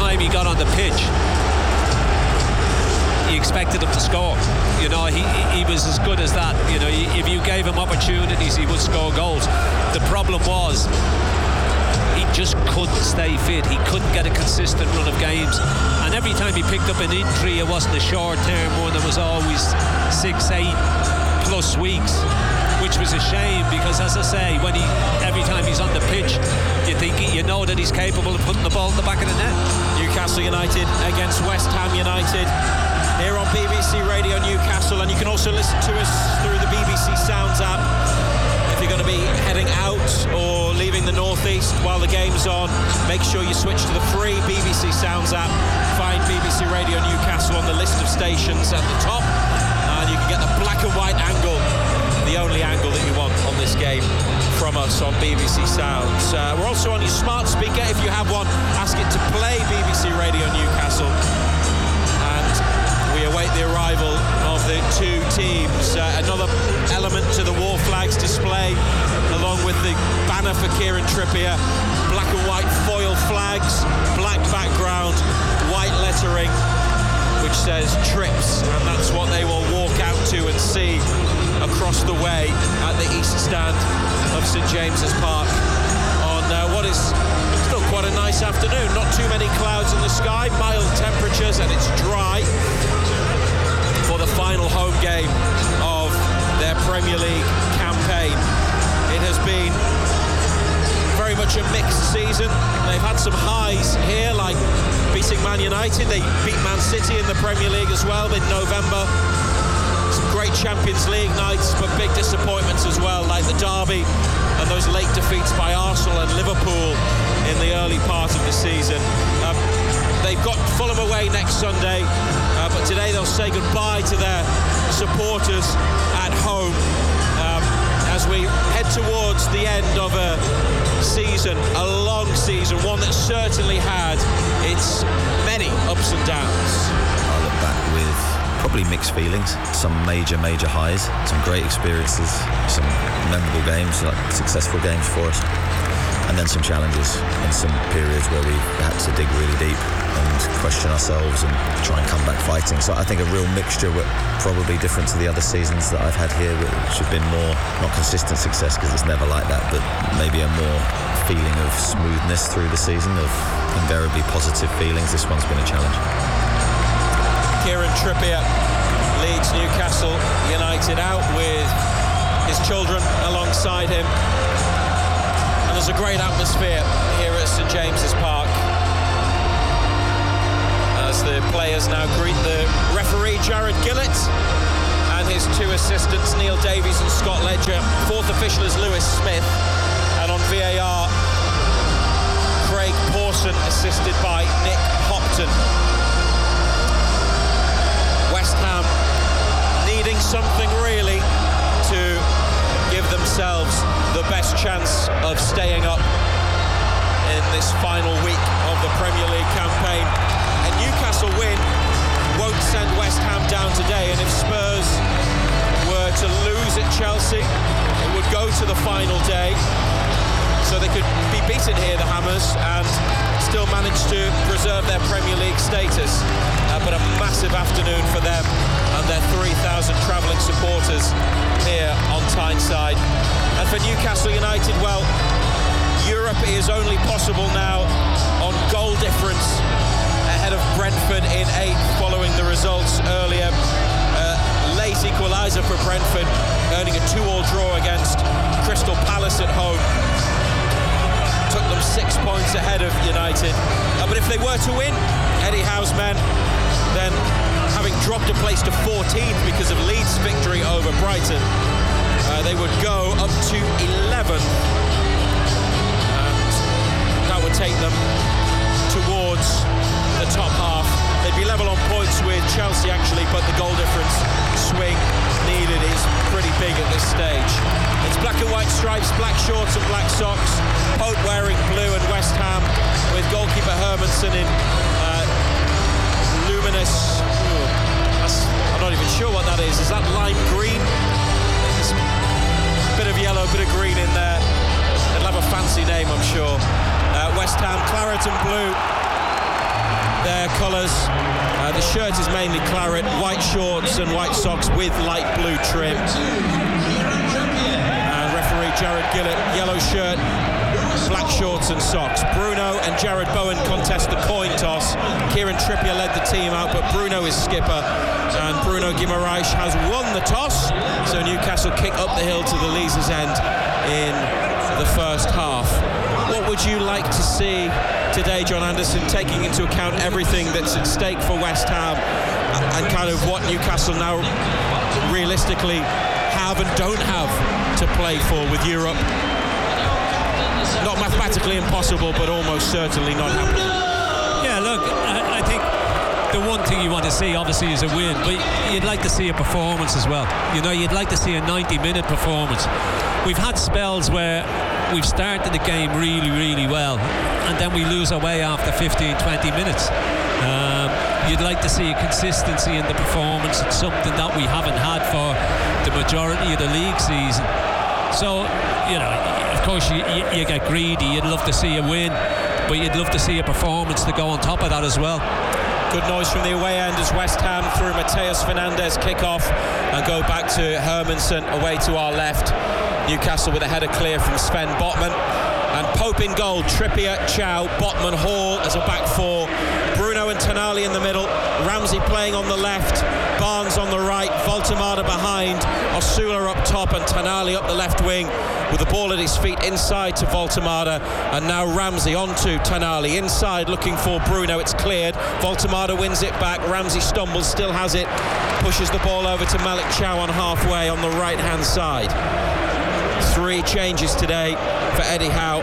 time he got on the pitch, you expected him to score. You know, he was as good as that. You know, if you gave him opportunities, he would score goals. The problem was he just couldn't stay fit. He couldn't get a consistent run of games, and every time he picked up an injury, it wasn't a short-term one. It was always 6-8 plus weeks, which was a shame, because, as I say, every time he's on the pitch, you know that he's capable of putting the ball in the back of the net. Newcastle United against West Ham United here on BBC Radio Newcastle, and you can also listen to us through the BBC Sounds app. If you're going to be heading out or leaving the northeast while the game's on, make sure you switch to the free BBC Sounds app. Find BBC Radio Newcastle on the list of stations at the top, and you can get the black and white angle, the only angle that you want on this game, from us on BBC Sounds. We're also on your smart speaker. If you have one, ask it to play BBC Radio Newcastle. And we await the arrival of the two teams. Another element to the War Flags display, along with the banner for Kieran Trippier. Black and white foil flags, black background, white lettering, which says Trips, and that's what they will walk out to and see across the way at the east stand of St James's Park on what is still quite a nice afternoon. Not too many clouds in the sky, mild temperatures, and it's dry for the final home game of their Premier League campaign. It has been very much a mixed season. They've had some highs here, like beating Man United. They beat Man City in the Premier League as well in November. Some great Champions League nights, but big disappointments as well, like the derby and those late defeats by Arsenal and Liverpool in the early part of the season. They've got Fulham away next Sunday, but today they'll say goodbye to their supporters at home as we head towards the end of a season, a long season, one that certainly had its many ups and downs. I look back with probably mixed feelings, some major highs, some great experiences, some memorable games, like successful games for us, and then some challenges and some periods where we had to dig really deep and question ourselves and try and come back fighting. So I think a real mixture, probably different to the other seasons that I've had here, which have been more, not consistent success because it's never like that, but maybe a more feeling of smoothness through the season, of invariably positive feelings. This one's been a challenge. Kieran Trippier leads Newcastle United out with his children alongside him. And there's a great atmosphere here at St James's Park as the players now greet the referee Jared Gillett and his two assistants Neil Davies and Scott Ledger. Fourth official is Lewis Smith, and on VAR Craig Pawson, assisted by Nick Hopton. West Ham needing something really to give themselves the best chance of staying up in this final week of the Premier League campaign. A Newcastle win won't send West Ham down today, and if Spurs were to lose at Chelsea, it would go to the final day, so they could be beaten here, the Hammers, and still manage to preserve their Premier League status. But a massive afternoon for them and their 3,000 travelling supporters here on Tyneside. And for Newcastle United, well, Europe is only possible now on goal difference, ahead of Brentford in 8th following the results earlier. Late equaliser for Brentford, earning a 2-2 draw against Crystal Palace at home. Took them 6 points ahead of United. But if they were to win, Eddie Howe's men, then having dropped a place to 14th because of Leeds' victory over Brighton, they would go up to 11th. And that would take them towards the top half. They'd be level on points with Chelsea actually, but the goal difference swing needed is pretty big at this stage. It's black and white stripes, black shorts and black socks. Pope wearing blue, and West Ham with goalkeeper Hermansen in luminous, I'm not even sure what that is. Is that lime green? There's a bit of yellow, a bit of green in there. It'll have a fancy name, I'm sure. West Ham claret and blue. their colours. The shirt is mainly claret, white shorts and white socks with light blue trim. And referee Jared Gillett, yellow shirt, black shorts and socks. Bruno and Jared Bowen contest the coin toss. Kieran Trippier led the team out, but Bruno is skipper, and Bruno Guimaraes has won the toss. So Newcastle kick up the hill to the Leazes end in the first half. What would you like to see today, John Anderson, taking into account everything that's at stake for West Ham and kind of what Newcastle now realistically have and don't have to play for with Europe? Not mathematically impossible, but almost certainly not happening. Yeah, look, I think the one thing you want to see, obviously, is a win, but you'd like to see a performance as well. You know, you'd like to see a 90-minute performance. We've had spells where we've started the game really, really well, and then we lose our way after 15, 20 minutes. You'd like to see a consistency in the performance. It's something that we haven't had for the majority of the league season. So, you know, of course you get greedy. You'd love to see a win, but you'd love to see a performance to go on top of that as well. Good noise from the away end as West Ham through Mateus Fernandes kick off and go back to Hermansen away to our left. Newcastle with a header clear from Sven Botman. And Pope in goal, Trippier, Chow, Botman, Hall as a back four. Bruno and Tonali in the middle. Ramsey playing on the left. Barnes on the right. Voltemada behind. Osula up top and Tonali up the left wing with the ball at his feet inside to Voltemada. And now Ramsey onto Tonali. Inside looking for Bruno. It's cleared. Voltemada wins it back. Ramsey stumbles, still has it. Pushes the ball over to Malik Chow on halfway on the right-hand side. 3 changes today for Eddie Howe.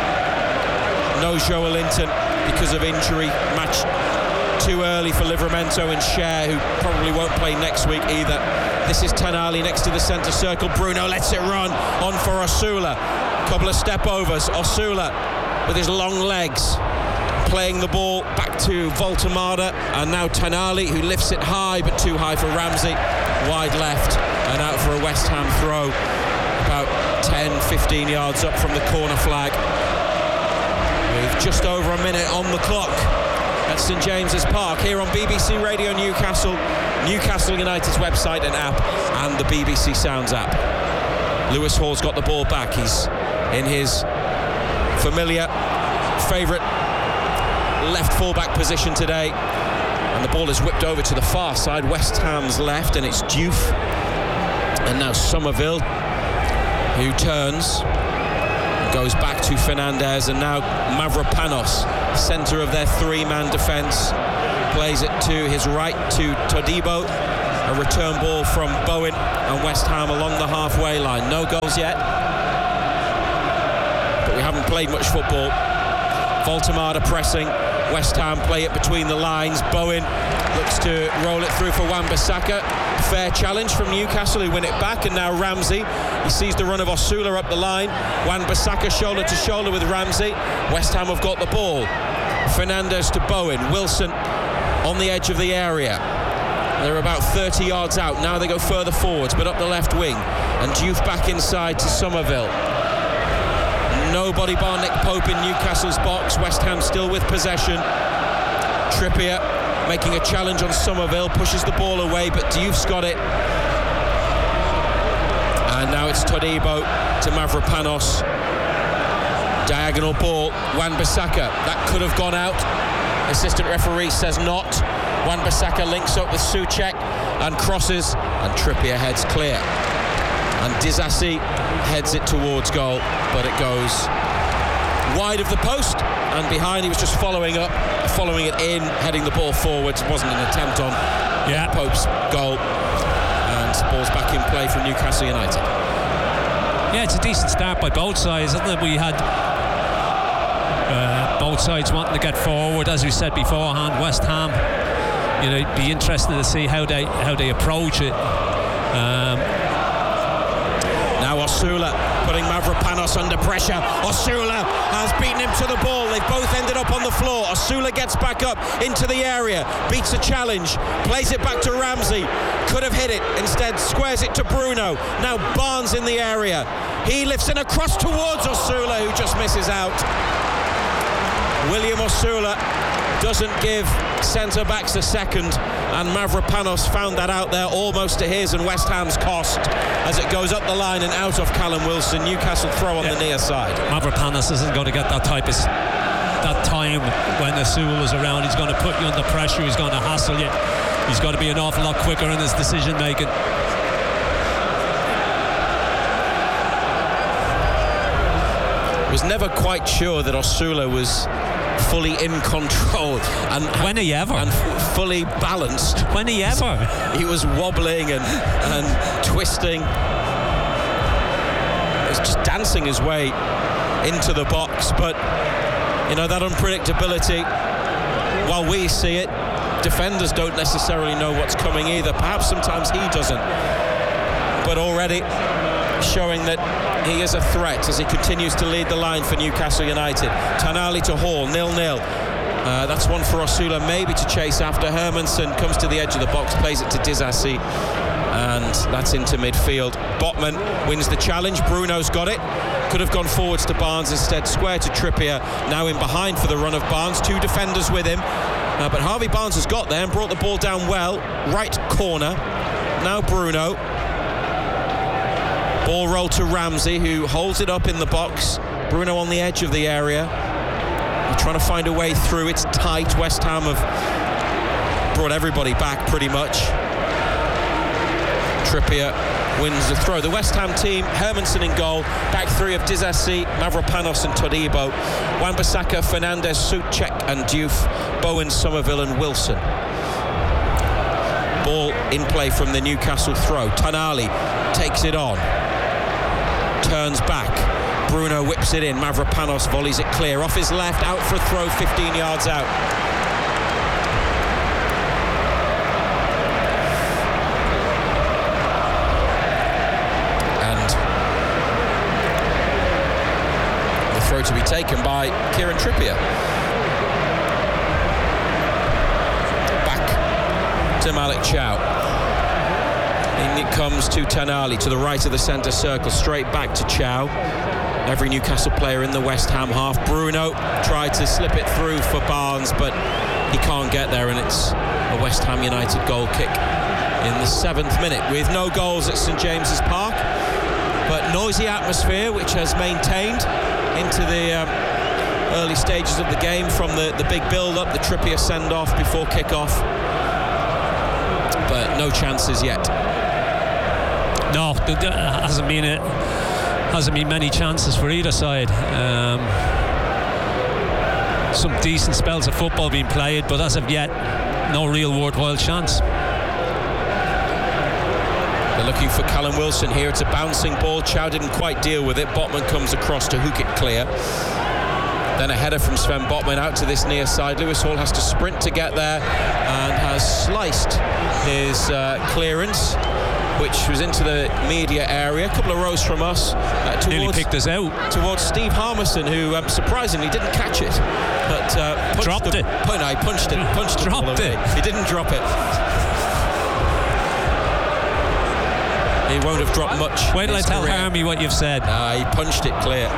No Joe Linton because of injury. Match too early for Livramento and Cher, who probably won't play next week either. This is Tonali next to the centre circle. Bruno lets it run on for Osula. Couple of step overs. Osula with his long legs playing the ball back to Voltemada, and now Tonali, who lifts it high but too high for Ramsey. Wide left and out for a West Ham throw. About 10-15 yards up from the corner flag, with just over a minute on the clock at St James's Park here on BBC Radio Newcastle, Newcastle United's website and app, and the BBC Sounds app. Lewis Hall's got the ball back. He's in his familiar favourite left full-back position today, and the ball is whipped over to the far side, West Ham's left, and it's Diouf and now Somerville, who turns and goes back to Fernandes, and now Mavropanos, centre of their 3-man defence, plays it to his right to Todibo. A return ball from Bowen, and West Ham along the halfway line. No goals yet, but we haven't played much football. Voltemada pressing. West Ham play it between the lines. Bowen looks to roll it through for Wan-Bissaka. Fair challenge from Newcastle, who win it back, and now Ramsey. He sees the run of Osula up the line. Wan-Bissaka shoulder to shoulder with Ramsey. West Ham have got the ball. Fernandes to Bowen. Wilson on the edge of the area. They're about 30 yards out. Now they go further forwards, but up the left wing. And Diouf back inside to Somerville. Nobody bar Nick Pope in Newcastle's box. West Ham still with possession. Trippier making a challenge on Somerville, pushes the ball away, but Diouf's got it. And now it's Todibo to Mavropanos. Diagonal ball, Wan-Bissaka. That could have gone out. Assistant referee says not. Wan-Bissaka links up with Souček and crosses, and Trippier heads clear. And Disasi heads it towards goal, but it goes wide of the post and behind. He was just following it in, heading the ball forwards. It wasn't an attempt on Pope's goal, and ball's back in play from Newcastle United. Yeah, it's a decent start by both sides, isn't it? We had both sides wanting to get forward, as we said beforehand. West Ham, you know, it'd be interesting to see how they approach it. Now Osula putting Mavropanos under pressure. Osula has beaten him to the ball. They've both ended up on the floor. Osula gets back up into the area, beats a challenge, plays it back to Ramsey. Could have hit it, instead squares it to Bruno. Now Barnes in the area. He lifts in a cross towards Osula, who just misses out. William Osula doesn't give centre-backs a second, and Mavropanos found that out there almost to his and West Ham's cost as it goes up the line and out of Callum Wilson. Newcastle throw on the near side. Mavropanos isn't going to get that time when Asul is around. He's going to put you under pressure, he's going to hassle you, he's got to be an awful lot quicker in his decision making. Was never quite sure that Osula was fully in control and when are you ever? And fully balanced. When are you ever? He was wobbling and twisting. He was just dancing his way into the box, but that unpredictability, while we see it, defenders don't necessarily know what's coming either. Perhaps sometimes he doesn't, but already showing that he is a threat as he continues to lead the line for Newcastle United. Tonali to Hall, 0-0. That's one for Osula maybe to chase after. Hermansen comes to the edge of the box, plays it to Disasi, and that's into midfield. Botman wins the challenge. Bruno's got it. Could have gone forwards to Barnes instead. Square to Trippier, now in behind for the run of Barnes. Two defenders with him, but Harvey Barnes has got there and brought the ball down well. Right corner. Now Bruno. Ball roll to Ramsey, who holds it up in the box. Bruno on the edge of the area. They're trying to find a way through. It's tight. West Ham have brought everybody back pretty much. Trippier wins the throw. The West Ham team, Hermansen in goal. Back three of Disasi, Mavropanos and Todibo. Wan-Bissaka, Fernandes, Souček and Diouf. Bowen, Somerville and Wilson. Ball in play from the Newcastle throw. Tonali takes it on. Turns back. Bruno whips it in. Mavropanos volleys it clear. Off his left, out for a throw, 15 yards out. And the throw to be taken by Kieran Trippier. Back to Malik Chow. In it comes to Tonali, to the right of the centre circle, straight back to Chow. Every Newcastle player in the West Ham half. Bruno tried to slip it through for Barnes, but he can't get there, and it's a West Ham United goal kick in the 7th minute, with no goals at St James's Park, but noisy atmosphere which has maintained into the early stages of the game, from the big build-up, the Trippier send-off before kick-off, but no chances yet. No, hasn't been many chances for either side. Some decent spells of football being played, but as of yet, no real worthwhile chance. They're looking for Callum Wilson here. It's a bouncing ball. Chow didn't quite deal with it. Botman comes across to hook it clear. Then a header from Sven Botman out to this near side. Lewis Hall has to sprint to get there and has sliced his clearance, which was into the media area, a couple of rows from us. Nearly picked us out. Towards Steve Harmison, who surprisingly didn't catch it, but dropped it. Punched it. Dropped it. He didn't drop it. He won't have dropped much. Wait till I tell Harmy what you've said. He punched it clear.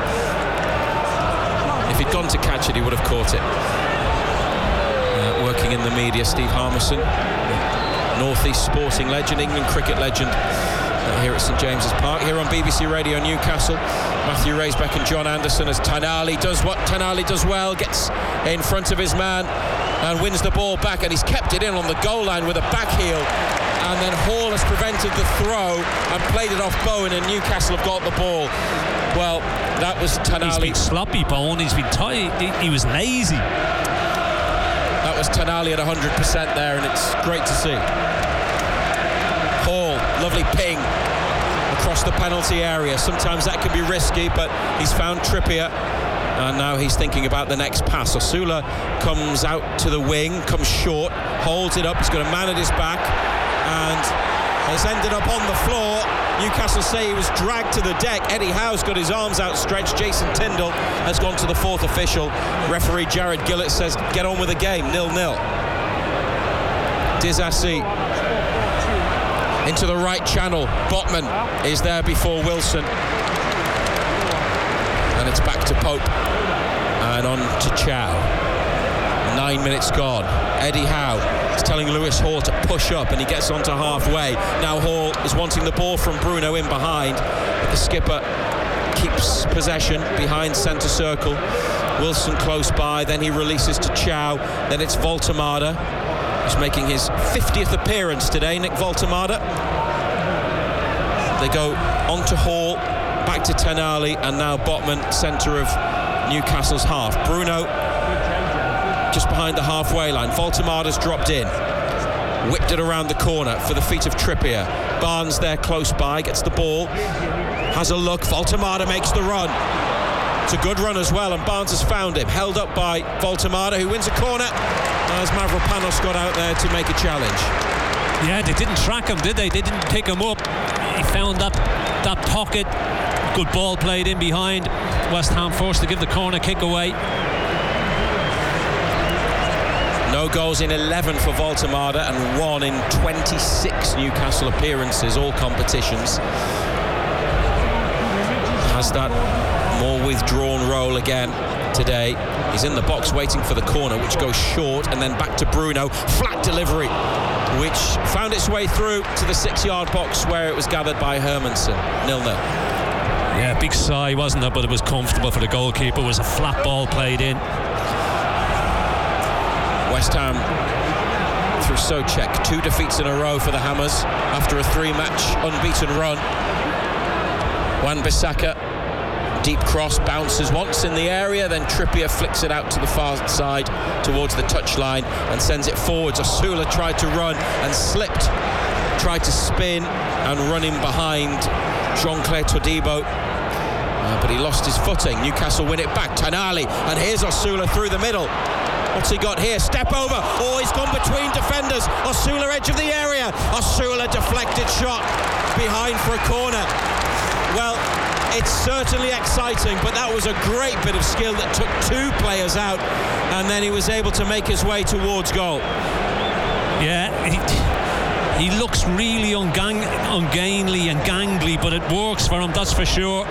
If he'd gone to catch it, he would have caught it. Working in the media, Steve Harmison, North East sporting legend, England cricket legend, here at St James's Park. Here on BBC Radio Newcastle, Matthew Raisbeck and John Anderson, as Tonali does what Tonali does well, gets in front of his man and wins the ball back, and he's kept it in on the goal line with a back heel, and then Hall has prevented the throw and played it off Bowen, and Newcastle have got the ball. Well, that was Tonali. He's been sloppy, Bowen. He's been tight. He was lazy. That was Tonali at 100% there, and it's great to see. Hall, lovely ping across the penalty area. Sometimes that can be risky, but he's found Trippier, and now he's thinking about the next pass. Osula comes out to the wing, comes short, holds it up. He's got a man at his back and has ended up on the floor. Newcastle say he was dragged to the deck. Eddie Howe's got his arms outstretched. Jason Tyndall has gone to the fourth official. Referee Jared Gillett says get on with the game, 0-0. Disasi into the right channel. Botman is there before Wilson. And it's back to Pope. And on to Chow. 9 minutes gone. Eddie Howe is telling Lewis Hall to push up, and he gets onto halfway. Now Hall is wanting the ball from Bruno in behind, but the skipper keeps possession behind centre circle. Wilson close by, then he releases to Chow, then it's Voltemade, who's making his 50th appearance today, Nick Voltemade. They go on to Hall, back to Tenali, and now Botman, centre of Newcastle's half. Bruno just behind the halfway line. Voltemade's dropped in, whipped it around the corner for the feet of Trippier. Barnes there close by, gets the ball, has a look. Voltemade makes the run. It's a good run as well, and Barnes has found him. Held up by Voltemade, who wins a corner as Mavropanos got out there to make a challenge. Yeah, they didn't track him, did they? They didn't pick him up. He found that pocket. Good ball played in behind. West Ham forced to give the corner kick away. No goals in 11 for Voltemade and 1 in 26 Newcastle appearances, all competitions. Has that more withdrawn role again today. He's in the box waiting for the corner, which goes short, and then back to Bruno. Flat delivery, which found its way through to the 6-yard box where it was gathered by Hermansen. 0-0. Yeah, big sigh, wasn't it? But it was comfortable for the goalkeeper. It was a flat ball played in. West Ham through Souček. 2 defeats in a row for the Hammers after a 3-match unbeaten run. Wan-Bissaka, deep cross, bounces once in the area, then Trippier flicks it out to the far side towards the touchline and sends it forwards. Osula tried to run and slipped, tried to spin and run in behind Jean-Claire Todibo, but he lost his footing. Newcastle win it back. Tonali, and here's Osula through the middle. What's he got here? Step over. Oh, he's gone between defenders. Osula, edge of the area. Osula, deflected shot behind for a corner. Well, it's certainly exciting, but that was a great bit of skill that took 2 players out, and then he was able to make his way towards goal. Yeah, he looks really ungainly and gangly, but it works for him, that's for sure.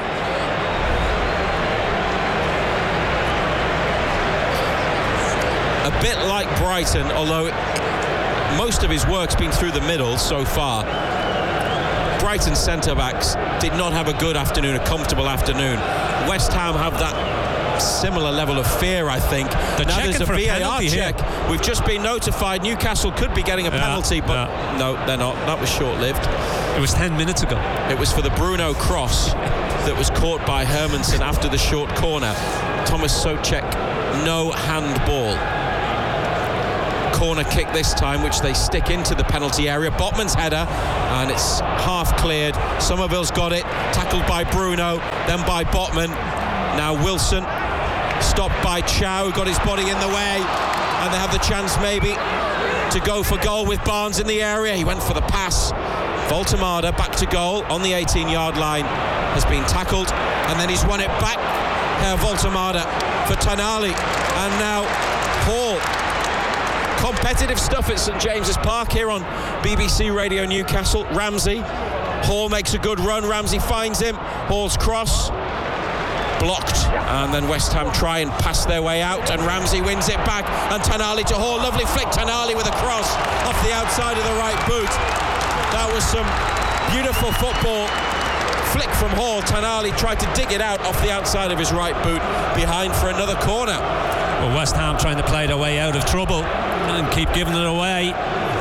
A bit like Brighton, although most of his work's been through the middle so far. Brighton's centre-backs did not have a good afternoon, a comfortable afternoon. West Ham have that similar level of fear, I think. Now there's a VAR check. Here. We've just been notified Newcastle could be getting a penalty, but no, they're not. That was short-lived. It was 10 minutes ago. It was for the Bruno cross that was caught by Hermansen after the short corner. Thomas Souček, no handball. Corner kick this time, which they stick into the penalty area. Botman's header, and it's half cleared. Somerville's got it, tackled by Bruno, then by Botman. Now Wilson, stopped by Chow, who got his body in the way, and they have the chance maybe to go for goal with Barnes in the area. He went for the pass. Voltemade back to goal on the 18-yard line, has been tackled, and then he's won it back. Voltemade for Tonali, and now Hall. Competitive stuff at St James's Park here on BBC Radio Newcastle. Ramsey, Hall makes a good run. Ramsey finds him. Hall's cross blocked, and then West Ham try and pass their way out, and Ramsey wins it back, and Tonali to Hall. Lovely flick. Tonali with a cross off the outside of the right boot. That was some beautiful football. Flick from Hall. Tonali tried to dig it out off the outside of his right boot, behind for another corner. Well, West Ham trying to play their way out of trouble and keep giving it away.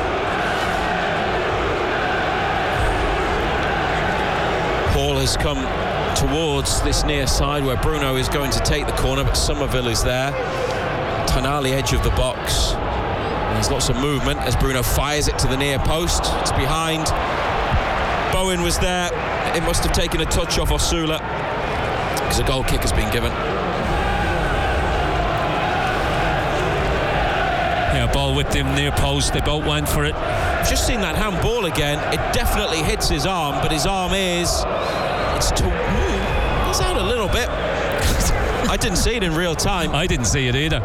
Hall has come towards this near side where Bruno is going to take the corner, but Somerville is there. Tonali, edge of the box. There's lots of movement as Bruno fires it to the near post. It's behind. Bowen was there. It must have taken a touch off Osula because a goal kick has been given. Yeah, ball whipped him near post. They both went for it. I've just seen that handball again. It definitely hits his arm, but his arm is... It's out a little bit. I didn't see it in real time. I didn't see it either.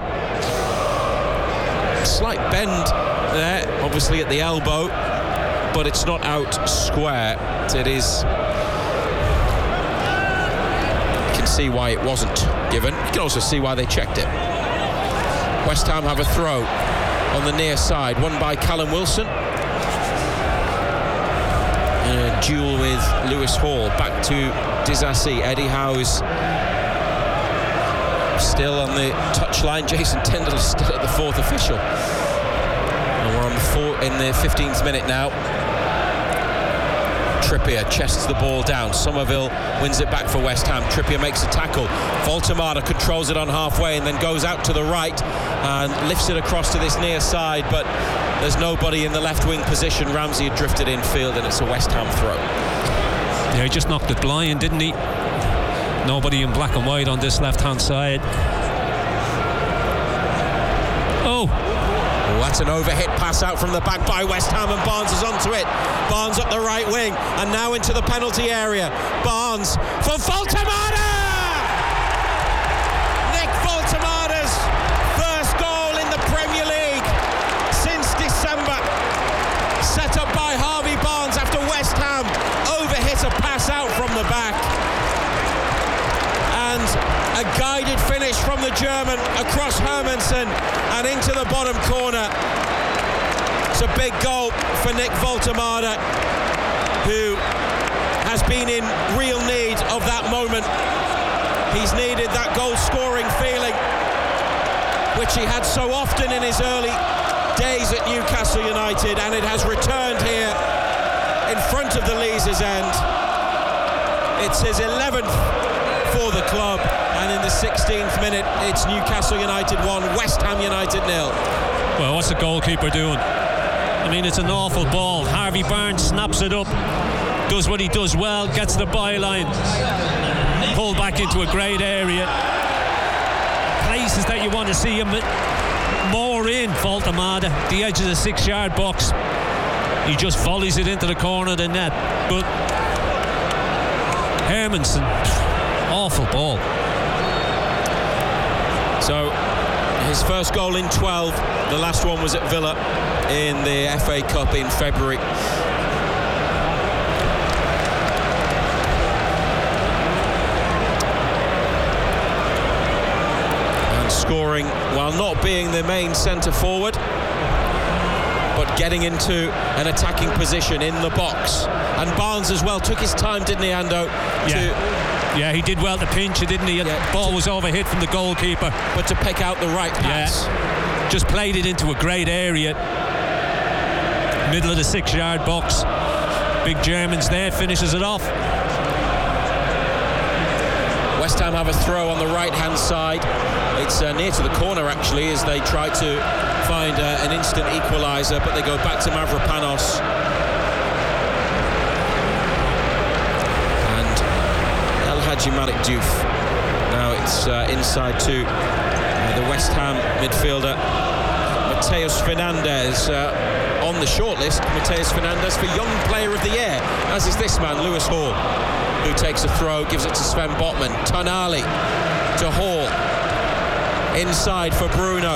Slight bend there, obviously at the elbow, but it's not out square. It is... You can see why it wasn't given. You can also see why they checked it. West Ham have a throw on the near side, won by Callum Wilson. A duel with Lewis Hall. Back to Disasi. Eddie Howe is still on the touchline. Jason Tyndall is still at the fourth official. And we're in the 15th minute now. Trippier chests the ball down. Somerville wins it back for West Ham. Trippier makes a tackle. Voltemada controls it on halfway and then goes out to the right and lifts it across to this near side, but there's nobody in the left wing position. Ramsey had drifted infield and it's a West Ham throw. Yeah, he just knocked it blind, didn't he? Nobody in black and white on this left hand side. Oh, that's an overhit pass out from the back by West Ham, and Barnes is onto it. Barnes up the right wing and now into the penalty area. Barnes for Voltemada! Nick Voltemada's first goal in the Premier League since December. Set up by Harvey Barnes after West Ham overhit a pass out from the back. And a guided finish from the German across Hermansen and into the bottom corner. It's a big goal for Nick Voltemada, who has been in real need of that moment. He's needed that goal-scoring feeling, which he had so often in his early days at Newcastle United, and it has returned here in front of the Leazes end. It's his 11th for the club, and in the 16th minute it's Newcastle United 1, West Ham United 0. well, what's the goalkeeper doing? I mean, it's an awful ball. Harvey Barnes snaps it up, does what he does well, gets the byline, pulled back into a great area. Places that you want to see him more in. Voltemada, the edge of the 6-yard box. He just volleys it into the corner of the net. But Hermansen, awful ball. So his first goal in 12, the last one was at Villa in the FA Cup in February. And scoring while not being the main centre forward, but getting into an attacking position in the box. And Barnes as well took his time, didn't he, Ando? Yeah, he did well to pinch it, didn't he? The ball was overhit from the goalkeeper. But to pick out the right pass. Yeah. Just played it into a great area. Middle of the 6-yard box. Big Germans there, finishes it off. West Ham have a throw on the right-hand side. It's near to the corner, actually, as they try to find an instant equaliser, but they go back to Mavropanos. And El Hadji Malik Diouf. Now it's inside to the West Ham midfielder, Mateus Fernandes. On the shortlist, Mateus Fernandes for Young Player of the Year, as is this man, Lewis Hall, who takes a throw, gives it to Sven Botman. Tonali to Hall. Inside for Bruno.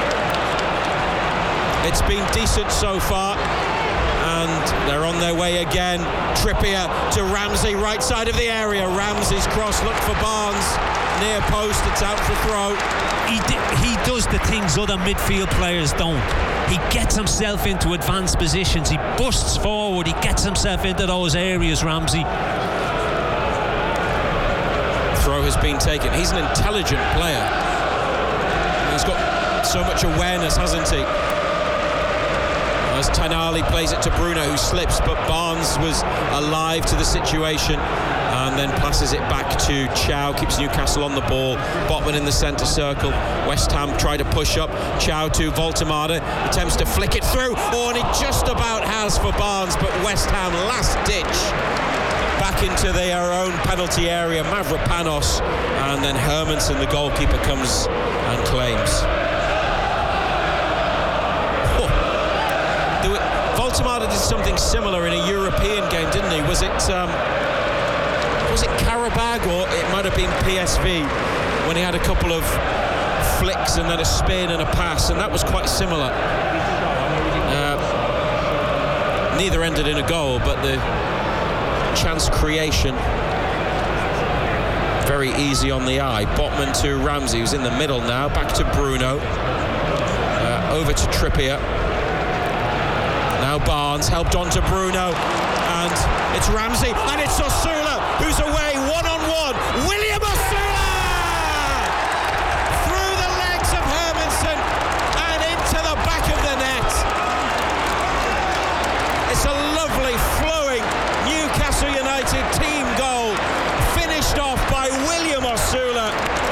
It's been decent so far, and they're on their way again. Trippier to Ramsey, right side of the area. Ramsey's cross, looked for Barnes, near post, it's out for throw. He does the things other midfield players don't. He gets himself into advanced positions, he busts forward, he gets himself into those areas, Ramsey. Throw has been taken. He's an intelligent player. He's got so much awareness, hasn't he? As Tonali plays it to Bruno, who slips, but Barnes was alive to the situation and then passes it back to Chow, keeps Newcastle on the ball. Botman in the centre circle. West Ham try to push up. Chow to Voltemada, attempts to flick it through. Oh, and it just about has for Barnes, but West Ham last ditch back into their own penalty area. Mavropanos, and then Hermansen, the goalkeeper, comes and claims. Voltemada did something similar in a European game, didn't he? Was it Karabag, or it might have been PSV, when he had a couple of flicks and then a spin and a pass, and that was quite similar. Neither ended in a goal, but the chance creation very easy on the eye. Botman to Ramsey, who's in the middle now, back to Bruno. over to Trippier. Now Barnes, helped on to Bruno, and it's Ramsey, and it's Osula, who's away, one-on-one. William Osula! Through the legs of Hermansen and into the back of the net. It's a lovely, flowing Newcastle United team goal, finished off by William Osula,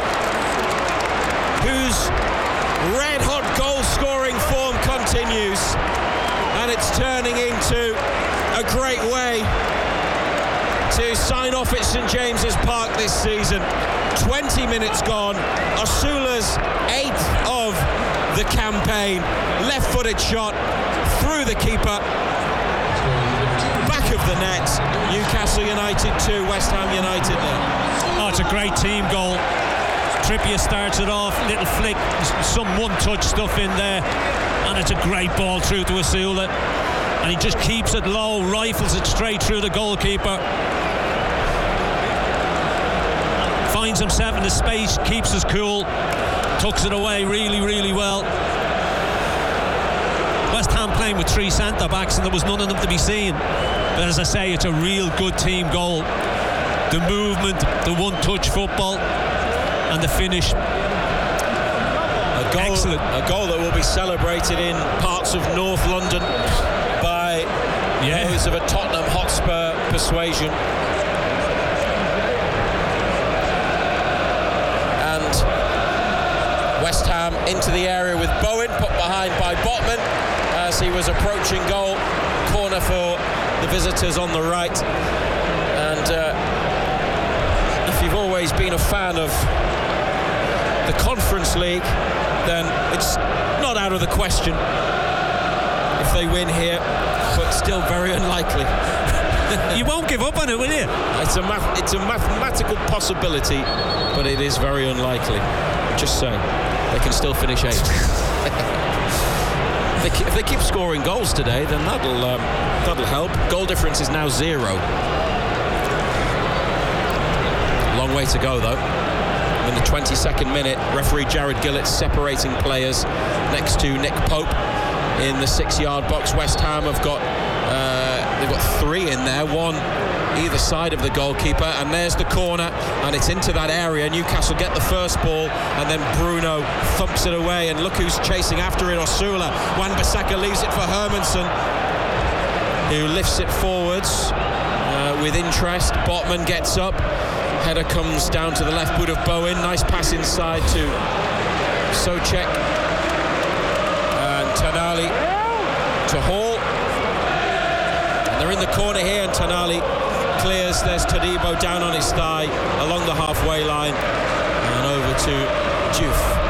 whose red-hot goal-scoring form continues. And it's turning into a great way to sign off at St James's Park this season. 20 minutes gone. Osula's 8th of the campaign. Left-footed shot through the keeper. Back of the net. Newcastle United 2, West Ham United 0. Oh, it's a great team goal. Trippier starts it off, little flick, some one-touch stuff in there, and it's a great ball through to Osula, and he just keeps it low, rifles it straight through the goalkeeper, finds himself in the space, keeps his cool, tucks it away really, really well. West Ham playing with 3 centre-backs, and there was none of them to be seen, but as I say, it's a real good team goal. The movement, the one-touch football, and the finish. Excellent. A goal that will be celebrated in parts of North London by those of a Tottenham Hotspur persuasion. And West Ham into the area with Bowen, put behind by Botman as he was approaching goal. Corner for the visitors on the right. And if you've always been a fan of the Conference League, then it's not out of the question if they win here, but still very unlikely. You won't give up on it, will you? It's a mathematical possibility, but it is very unlikely. Just saying, they can still finish 8th. If they keep scoring goals today, then that'll help. Goal difference is now 0. Long way to go, though. In the 22nd minute, referee Jared Gillett separating players next to Nick Pope in the 6-yard box. West Ham have got they've got 3 in there, 1 either side of the goalkeeper, and there's the corner, and it's into that area. Newcastle get the first ball, and then Bruno thumps it away, and look who's chasing after it, Osula. Wan-Bissaka leaves it for Hermansen, who lifts it forwards with interest. Botman gets up. Header comes down to the left boot of Bowen. Nice pass inside to Souček. And Tonali to Hall. And they're in the corner here, and Tonali clears. There's Todibo down on his thigh along the halfway line. And over to Diouf.